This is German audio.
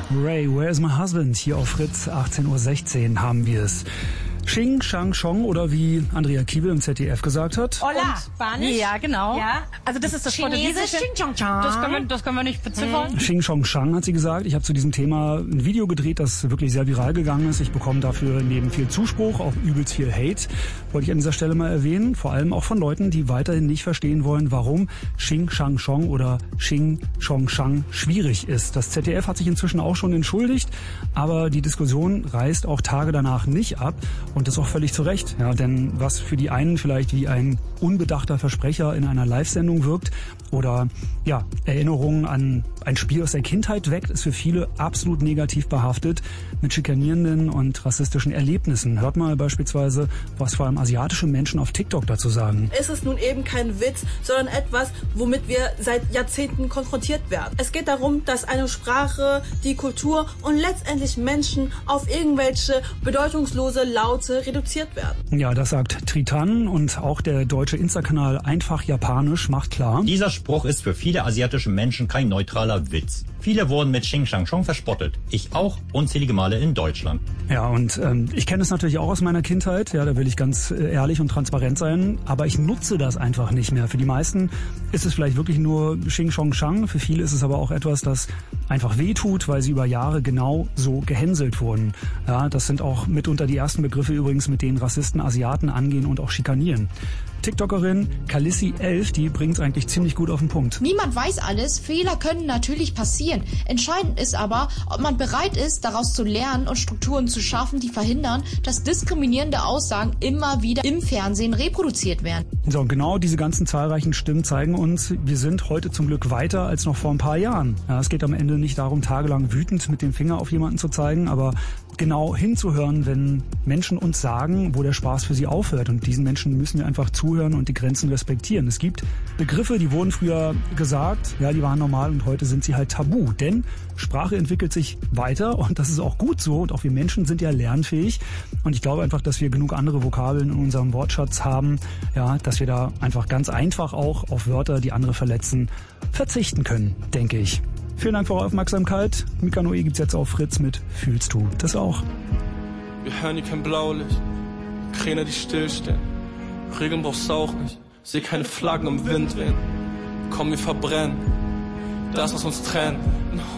Ray, Where's My Husband? Hier auf Fritz, 18.16 Uhr haben wir es. Xing Shang Chong oder wie Andrea Kiewel im ZDF gesagt hat. Hola, Spanisch? Ja, genau. Ja. Also das ist das Chinesisch, Portugiesische. Das können wir nicht beziffern. Xing Shang Chang hat sie gesagt. Ich habe zu diesem Thema ein Video gedreht, das wirklich sehr viral gegangen ist. Ich bekomme dafür neben viel Zuspruch auch übelst viel Hate. Wollte ich an dieser Stelle mal erwähnen. Vor allem auch von Leuten, die weiterhin nicht verstehen wollen, warum Xing Shang Chong oder Xing Shang Chang schwierig ist. Das ZDF hat sich inzwischen auch schon entschuldigt, aber die Diskussion reißt auch Tage danach nicht ab. Und das auch völlig zu Recht. Ja, denn was für die einen vielleicht wie ein unbedachter Versprecher in einer Live-Sendung wirkt oder ja, Erinnerungen an ein Spiel aus der Kindheit weckt, ist für viele absolut negativ behaftet mit schikanierenden und rassistischen Erlebnissen. Hört mal beispielsweise, was vor allem asiatische Menschen auf TikTok dazu sagen. Es ist nun eben kein Witz, sondern etwas, womit wir seit Jahrzehnten konfrontiert werden. Es geht darum, dass eine Sprache, die Kultur und letztendlich Menschen auf irgendwelche bedeutungslose Laute reduziert werden. Ja, das sagt Tritan und auch der deutsche Insta-Kanal Einfach Japanisch macht klar: Dieser Spruch ist für viele asiatische Menschen kein neutraler Witz. Viele wurden mit Xing Shang Chong verspottet. Ich auch unzählige Male in Deutschland. Ja, und ich kenne es natürlich auch aus meiner Kindheit. Ja, da will ich ganz ehrlich und transparent sein. Aber ich nutze das einfach nicht mehr. Für die meisten ist es vielleicht wirklich nur Xing Shang Chang. Für viele ist es aber auch etwas, das einfach wehtut, weil sie über Jahre genau so gehänselt wurden. Ja, das sind auch mitunter die ersten Begriffe übrigens, mit denen Rassisten Asiaten angehen und auch schikanieren. TikTokerin Kalissi11, die bringt es eigentlich ziemlich gut auf den Punkt. Niemand weiß alles, Fehler können natürlich passieren. Entscheidend ist aber, ob man bereit ist, daraus zu lernen und Strukturen zu schaffen, die verhindern, dass diskriminierende Aussagen immer wieder im Fernsehen reproduziert werden. So, und genau diese ganzen zahlreichen Stimmen zeigen uns, wir sind heute zum Glück weiter als noch vor ein paar Jahren. Ja, es geht am Ende nicht darum, tagelang wütend mit dem Finger auf jemanden zu zeigen, aber genau hinzuhören, wenn Menschen uns sagen, wo der Spaß für sie aufhört. Und diesen Menschen müssen wir einfach zuhören und die Grenzen respektieren. Es gibt Begriffe, die wurden früher gesagt, ja, die waren normal und heute sind sie halt tabu. Denn Sprache entwickelt sich weiter und das ist auch gut so. Und auch wir Menschen sind ja lernfähig. Und ich glaube einfach, dass wir genug andere Vokabeln in unserem Wortschatz haben, ja, dass wir da einfach ganz einfach auch auf Wörter, die andere verletzen, verzichten können, denke ich. Vielen Dank für eure Aufmerksamkeit. Mika Noe gibt's jetzt auf Fritz mit Fühlst du das auch? Wir hören hier kein Blaulicht, Kräne, die stillstehen. Regeln brauchst du auch nicht, seh keine Flaggen im Wind wehen. Komm, wir verbrennen das, was uns trennt.